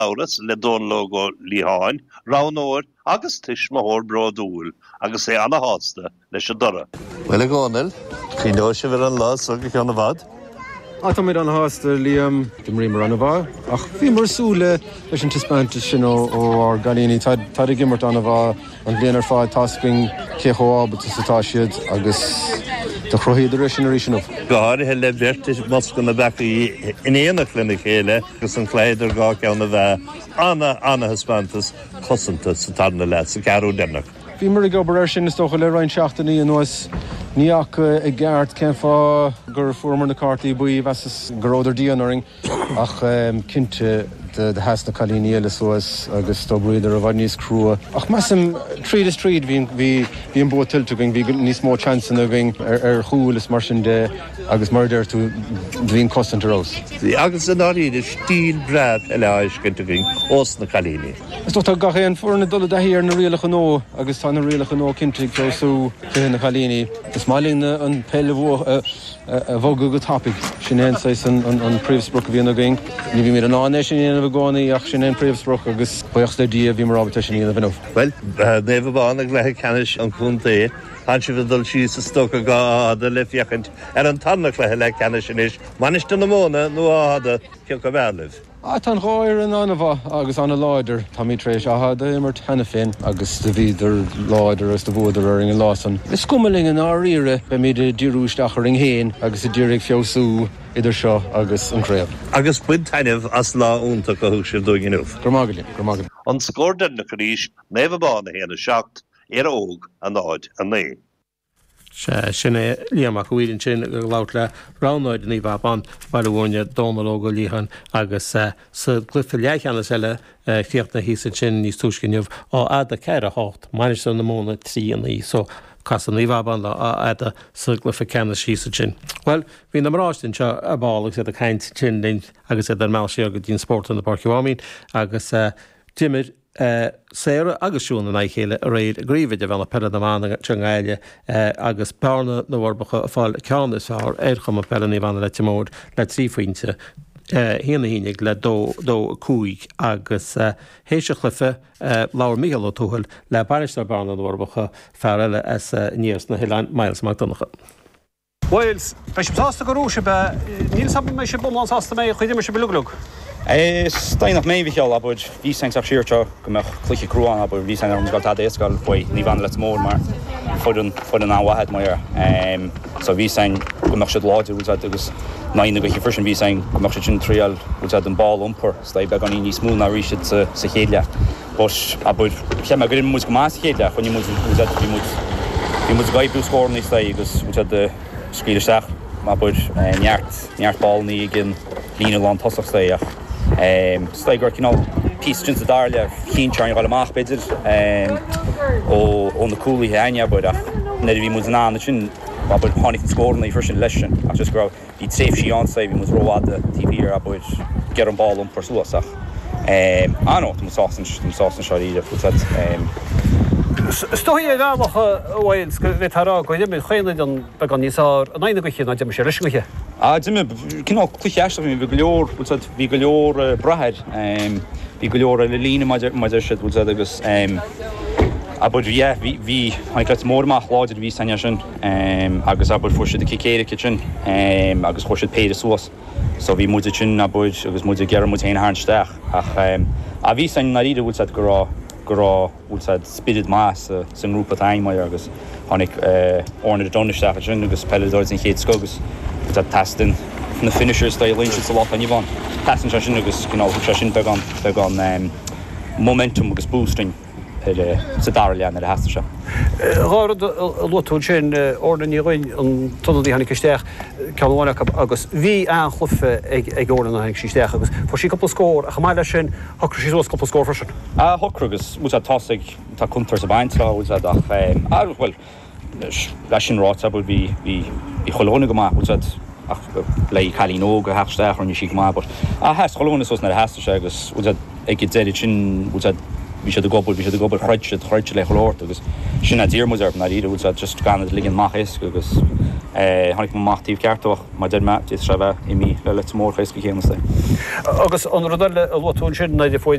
áras le dónló go líháin, ránóir agus tismór brodúil agus é anna hásta leis a dora. Well gáil, chindó se bhar an lás agus an bhd. Tá mé an háasta líam de rimar an bhá, ach bhí mar súla leis an tispáinte sin ó galíní tá gimmart an bhá an bblianar fáid tascing céchoábata satá siad agus de chrohéidir sin ríisianmh. Gáir he le bhirtis moscan na bechaí in éanach lena chéile agus an chléidir gá ceanna bheith anna hispántas cosanta sa tarna le sa cearú denach. Bhí mar gobar sin is tócha le rain seachtaí an nuas níach i gceart cén fá gur fuair na cartaí buí bheas goróidir díanaring ach cinnte de heas na chalíní eile suas agus tá buidir a bhaid níos crua. Ach meam tríd is tríd bhí an bua tiltuging, bhí níos mó chansan a bhín ar chúil is mar sin de agus murder tú bhín costantarrás. Agus an áíad is stíl brad eile áiscintuging os na chalíní. Is tá gachéan fuair na dul dahíar na rialacha nó agus tá na rialacha nó cinnte ceosú na chalíní. Is máilína an pelle a bhóga go tapig sin éanáis an príomhsbroch a bhíon a going. Ní bhí mé an áine sin éana bh gánaí ach sin éon príomhsbroch agus buocht le dí a bhí mar ábhata sin éana bhanmh. Well, néh bhána lethe canis an chunta an si bhdul sí sa stocha gáda le fiachant ar an tannach lethe le canis sin is. Maniste na móna nó áda ce go bhelih. Tá ráir an anna agus anna láidir tá mí trééis áda mar hena féin agus de bhíidir láidir agus de bhúidir ar an lásan. Is cumaling an áíire be mí de dúrúisteach ar an héin agus i ddírig fiosú idir seo agus an créab. Agus buid taineh as lá únta go thug sibh dúginúh. Gromágaí. An scórdar na caríis néomhbána héana seacht ar óg an áid an né. Sinna líamach bhíonn sin lát le ránáid ní bhán mar bhhaine dónalóga líhan agus sa glufa leichanna eile chríocht na hísan sin níos túiscinneamh á ada ceir a hácht, mar san na móna trí an í so casan ní bhán le ada sa glufa cena sísa sin. Well, hí na mráistin seo a bálagus a caiint sin agus é an meisi agad dín sport an na Parchámín agus timid séire agusisiúna na chéile a réad a gríomide bhena pera amana teáile agus pána na bharbacha fáil ceannaá écham a pera í bhana le timór le trífuointe híana hínig le dó cúig agus héise chlufe láir míal ó túhail le baristar barna na bharbacha fearile as níos na Highland Miles McDonagh. Wales, fe sé tásta go rúise be níl sam mé sé bum ansásta mé chuidir me sé beluglug. Steinach mé bhíceáil abud bhí sein ach siirteo go meach cluiche cruúán abud bhí sein an gáil éascail foioi ní bhana le mór mar fud an áhaid mar so bhí sein go meach siad láidir úsáid agus naine go frisin bhí sein go meach sin tríal úsáid an ball umpur sléib be gan ní smú na ríisiid sa chéile. Bos abud che me gur mu go más chéile chun ní úsáid bhí mu gaibú scór ní slé agus úsáid de scríileach má bud neart ball ní gin lína lá tosach sléach. Slé gur cinál pístin sa dáile chinseáin gáil amach beidir ó na cúlaí aine bud ach na bhí mu ná sin bud tháinig an scóirna í frisin leis sin ach just go bhí tréh sí ansa bhí mu róáda TV ar a bud ger an ball per suasach. Anó sásan seo íidir futsad. Stoí gálacha Wales go bhtarrá go dhéimi chéine an be gan níosá an aine goché na deimi sé risciche. Dimme cinál cluicheasta bhí go leor bhí go leor brathid bhí go leor le lína maidir si bhúsad agus abud bhí haiclet mórmach láidir bhí saine sin agus abud fuair siad cicéire sin agus chuir siad péidir suas so bhí muide sin abud agus muide gear mu héana hásteach ach a bhí sain na ríidir bhúsad gorá úsáid spirid más san grúpa aimime agus tháinig orna donisteach sin agus pedóir sin chéad scogus tá testin na finishers da líonn sa lá aníháin. Testin sin agus gná sin be gan momentum agus boosting sa dar leanna a heasta se. Gáad lotún sin orna níhain an tunaí hanig isteach ceháine agus bhí an chlufe ag orna hanig sísteach agus fu sí coppla scór a chamáile sin thocr sí coppla scór frisin. Thocragus mu táigh tá chuntar sa baintrá úsad ach bhfuil leis sin ráta bud bhí choóna go maith úsad ach le chalíó go hesteach ar ní sí go má bud a heas choóna sos na heasta se agus úsad ag déidir sin úsad bhí sé gobal chreide le cholóirt agus sinna ddíormúar na ríidir úsad just gan ligin maith is agus hánig mátíh ceartach má de me is se bheith I mí le mór chuéis go chéanasta. Agus an rodile a lotún sin na de foiid